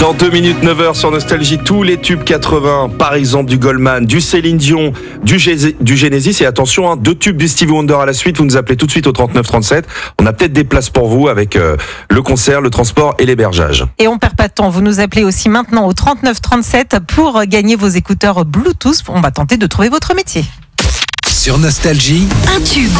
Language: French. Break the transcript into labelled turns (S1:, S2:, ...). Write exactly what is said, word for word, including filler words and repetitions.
S1: Dans deux minutes, neuf heures sur Nostalgie, tous les tubes quatre-vingts, par exemple du Goldman, du Céline Dion, du, Gé- du Genesis. Et attention, hein, deux tubes du Stevie Wonder à la suite. Vous nous appelez tout de suite au trente-neuf trente-sept. On a peut-être des places pour vous avec euh, le concert, le transport et l'hébergeage.
S2: Et on perd pas de temps. Vous nous appelez aussi maintenant au trente-neuf trente-sept pour gagner vos écouteurs Bluetooth. On va tenter de trouver votre métier.
S3: Sur Nostalgie,
S4: Un tube